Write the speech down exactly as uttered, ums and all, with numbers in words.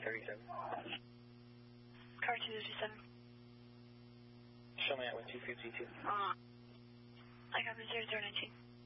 thirty-seven. Car two thirty-seven. Show me out with two fifty-two. Uh, I got the zero zero nineteen.